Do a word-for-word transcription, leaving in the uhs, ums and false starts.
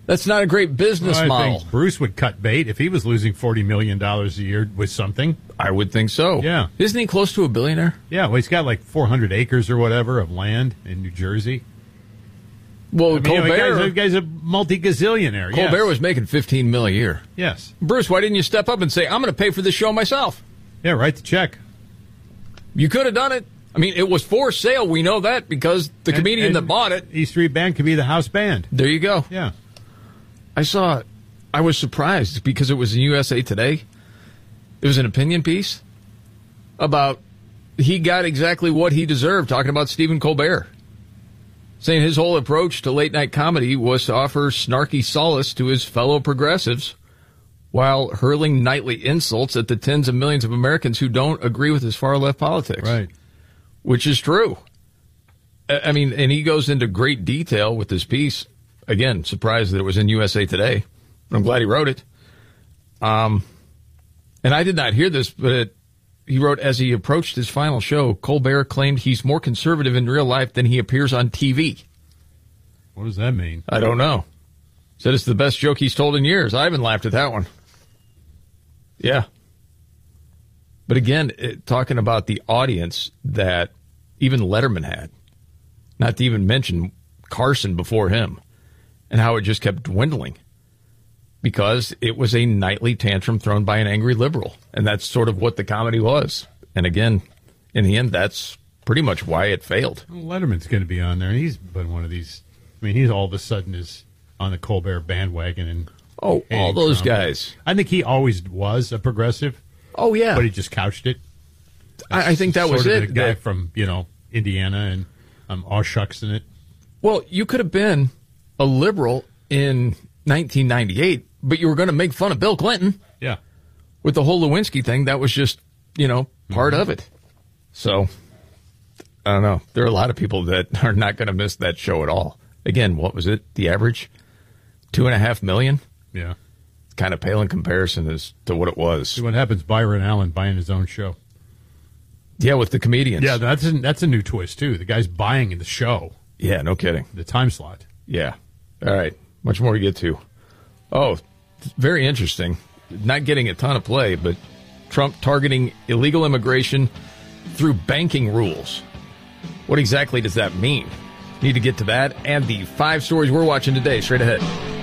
That's not a great business well, I model. Think Bruce would cut bait if he was losing forty million dollars a year with something. I would think so. Yeah. Isn't he close to a billionaire? Yeah, well, he's got like four hundred acres or whatever of land in New Jersey. Well, I mean, Colbert, you know, the guy's, the guy's a multi-gazillionaire. Colbert yes. was making fifteen mil a year. Yes. Bruce, why didn't you step up and say, I'm going to pay for this show myself? Yeah, write the check. You could have done it. I mean, it was for sale. We know that because the And- comedian and that bought it. E Street Band could be the house band. There you go. Yeah. I saw, I was surprised because it was in U S A Today. It was an opinion piece about he got exactly what he deserved, talking about Stephen Colbert, saying his whole approach to late night comedy was to offer snarky solace to his fellow progressives while hurling nightly insults at the tens of millions of Americans who don't agree with his far left politics. Right. Which is true. I mean, and he goes into great detail with this piece. Again, surprised that it was in U S A Today. But I'm glad he wrote it. Um, and I did not hear this, but it, he wrote, as he approached his final show, Colbert claimed he's more conservative in real life than he appears on T V. What does that mean? I don't know. Said it's the best joke he's told in years. I haven't laughed at that one. Yeah. But again, it, talking about the audience that even Letterman had, not to even mention Carson before him, and how it just kept dwindling because it was a nightly tantrum thrown by an angry liberal. And that's sort of what the comedy was. And again, in the end, that's pretty much why it failed. Well, Letterman's going to be on there. He's been one of these. I mean, he's all of a sudden is on the Colbert bandwagon. and Oh, all those Trump. guys. I think he always was a progressive. Oh, yeah. But he just couched it. I, I think that sort was of it. The guy That- from, you know, Indiana and um, aw shucks in it. Well, you could have been a liberal in nineteen ninety-eight, but you were going to make fun of Bill Clinton. Yeah. With the whole Lewinsky thing, that was just, you know, part Mm-hmm. of it. So, I don't know. There are a lot of people that are not going to miss that show at all. Again, what was it? The average? Two and a half million? Yeah. It's kind of pale in comparison as to what it was. See what happens, Byron Allen buying his own show. Yeah, with the comedians. Yeah, that's a, that's a new twist, too. The guy's buying the show, Yeah, no kidding. the time slot. Yeah. All right. Much more to get to. Oh, very interesting. Not getting a ton of play, but Trump targeting illegal immigration through banking rules. What exactly does that mean? Need to get to that and the five stories we're watching today. Straight ahead.